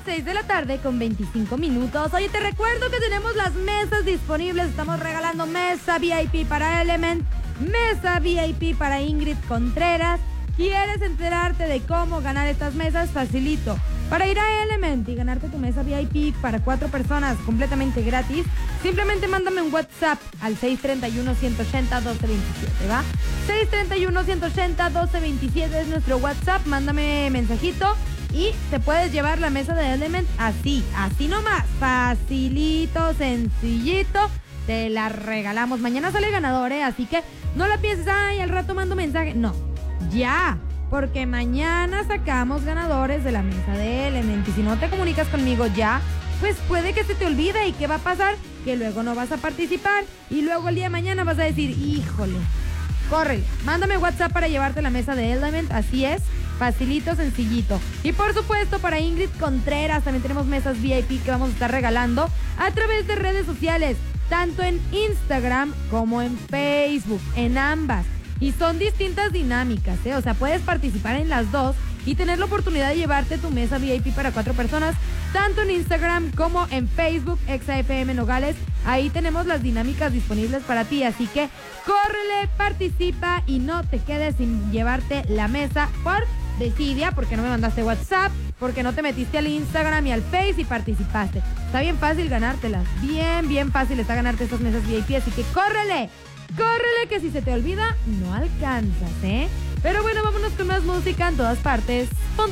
6 de la tarde con 25 minutos. Oye, te recuerdo que tenemos las mesas disponibles. Estamos regalando mesa VIP para Element, mesa VIP para Ingrid Contreras. ¿Quieres enterarte de cómo ganar estas mesas? Facilito. Para ir a Element y ganarte tu mesa VIP para 4 personas completamente gratis, simplemente mándame un WhatsApp al 631-180-1227, ¿va? 631-180-1227 es nuestro WhatsApp. Mándame mensajito y te puedes llevar la mesa de Element así nomás. Facilito, sencillito. Te la regalamos. Mañana sale ganador, así que no la pienses, ay, al rato mando mensaje. No, ya. Porque mañana sacamos ganadores de la mesa de Element. Y si no te comunicas conmigo ya, pues puede que se te olvide. ¿Y qué va a pasar? Que luego no vas a participar. Y luego el día de mañana vas a decir, híjole, corre, mándame WhatsApp para llevarte la mesa de Element. Así es, facilito, sencillito. Y por supuesto, para Ingrid Contreras también tenemos mesas VIP que vamos a estar regalando a través de redes sociales, tanto en Instagram como en Facebook, en ambas. Y son distintas dinámicas, O sea, puedes participar en las dos y tener la oportunidad de llevarte tu mesa VIP para 4 personas, tanto en Instagram como en Facebook, ExaFM Nogales. Ahí tenemos las dinámicas disponibles para ti, así que córrele, participa y no te quedes sin llevarte la mesa por desidia, porque no me mandaste WhatsApp, porque no te metiste al Instagram y al Face y participaste. Está bien fácil ganártelas, bien fácil está ganarte esas mesas VIP, así que córrele, que si se te olvida, no alcanzas, Pero bueno, vámonos con más música en todas partes. Ponte